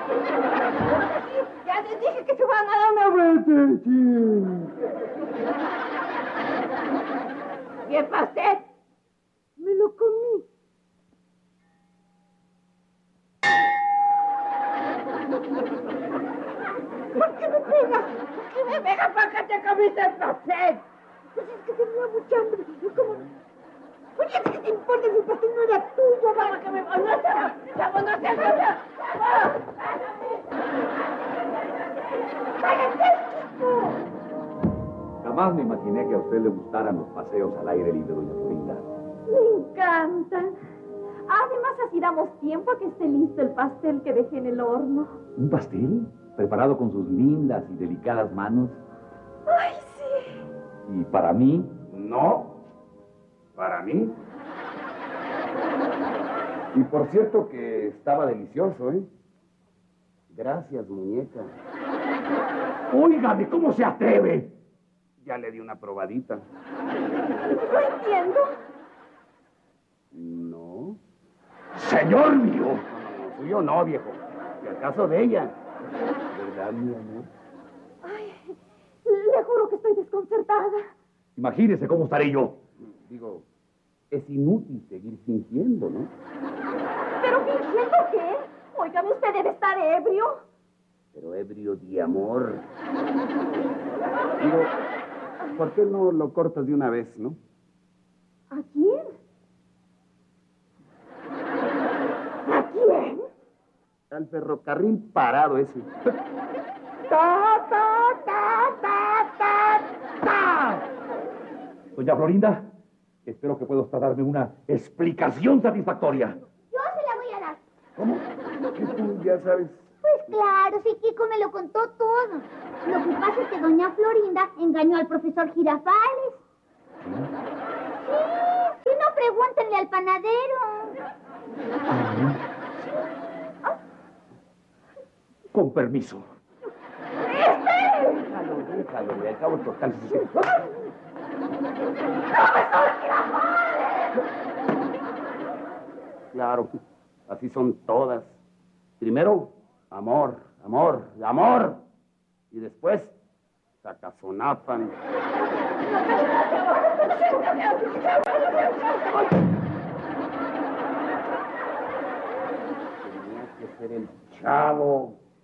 Ya les dije que se van a dar una vuelta. ¿Y el pastel? Me lo comí. ¿Por qué me pegas? ¿Por qué me pegas? ¿Por qué te comiste el pastel? Pues es que tenía mucha hambre. ¿Y cómo? Oye, ¿qué te importa si el pastel no era tuyo? Vamos, que me... ¡No se va! ¡Vamos, no se va! ¡Vamos! ¡Cállate, chico! Jamás me imaginé que a usted le gustaran los paseos al aire libre, doña Florinda. Me encantan. Además, así damos tiempo a que esté listo el pastel que dejé en el horno. ¿Un pastel? ¿Preparado con sus lindas y delicadas manos? ¡Ay, sí! ¿Y para mí? No. ¿Para mí? Y por cierto que estaba delicioso, ¿eh? Gracias, muñeca. ¡Óigame! ¿Cómo se atreve? Ya le di una probadita. No entiendo. No. ¡Señor mío! No, suyo no, viejo. ¿Y el caso de ella? ¿Verdad, mi amor? Ay, le juro que estoy desconcertada. Imagínese cómo estaré yo. Digo, es inútil seguir fingiendo, ¿no? ¿Pero fingiendo qué? Óigame, usted debe estar ebrio. Pero ebrio de amor. Digo, ¿por qué no lo cortas de una vez, no? ¿A quién? ¿A quién? Al ferrocarril parado ese. ¡Ta, ta, ta, ta, ta, ta! Doña Florinda, espero que pueda usted darme una explicación satisfactoria. Yo se la voy a dar. ¿Cómo? ¿Que tú ya sabes? Pues claro, si Kiko me lo contó todo. Lo que pasa es que doña Florinda engañó al profesor Girafales. Sí, si no, pregúntenle al panadero. Con permiso. Déjalo, le acabo total. Claro, así son todas. Primero, amor, amor, amor. Y después, sacazonafan. Tenía que ser el chavo.